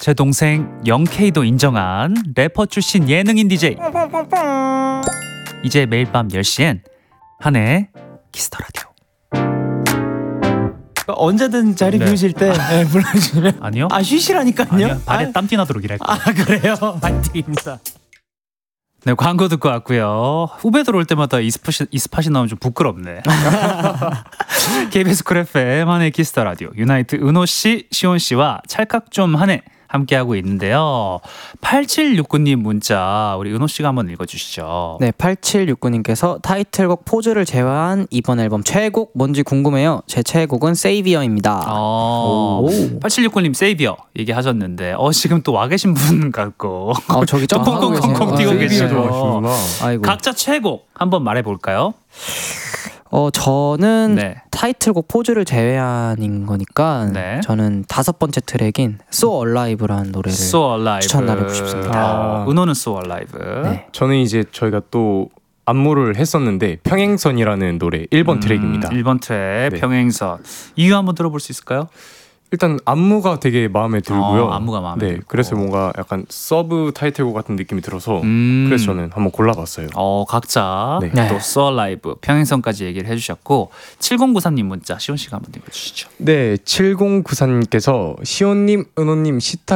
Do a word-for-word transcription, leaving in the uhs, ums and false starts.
제 동생 영케이도 인정한 래퍼 출신 예능인 디제이. 이제 매일 밤 열 시엔 한혜의 키스더 라디오. 언제든 자리 네. 비우실 때 네, 불러주시면. 아니요? 아 쉬시라니까요. 아니요. 발에 아, 땀띠 나도록 일할게요. 아 그래요? 파이팅입니다. 네, 광고 듣고 왔고요. 후배들 올 때마다 이 스팟이, 이 스팟이 나오면 좀 부끄럽네. 케이비에스 쿨 에프엠 한혜 키스더 라디오 유나이트 은호 씨, 시온 씨와 찰칵 좀 한혜 함께하고 있는데요. 팔칠육구 님 문자 우리 은호 씨가 한번 읽어주시죠. 네, 팔칠육구 님께서 타이틀곡 포즈를 제외한 이번 앨범 최애곡 뭔지 궁금해요. 제 최애곡은 세이비어입니다. 어, 팔칠육구 님 세이비어 얘기하셨는데 어 지금 또 와 계신 분 같고 어, 저기 또 좀 하고 콩콩콩콩 계세요. 뛰고 아, 계시죠. 좋아하시는구나. 아이고. 각자 최애곡 한번 말해볼까요? 어, 저는 네. 타이틀곡 포즈를 제외한인 거니까 네. 저는 다섯 번째 트랙인 So Alive라는 노래를 So Alive 추천하고 싶습니다. 어, 은호는 So Alive. 네. 저는 이제 저희가 또 안무를 했었는데 평행선이라는 노래 일 번 음, 트랙입니다. 일 번 트랙 네. 평행선. 이유 한번 들어볼 수 있을까요? 일단 안무가 되게 마음에 들고요. 어, 안무가 마음에 네, 들고. 그래서 뭔가 약간 서브 타이틀곡 같은 느낌이 들어서 음. 그래서 저는 한번 골라봤어요. 어, 각자 네. 또 So Alive 평행선까지 얘기를 해주셨고 칠공구삼 님 문자 시온 씨가 한번 읽어주시죠. 네, 칠공구사님께서 시온님, 은호님 시타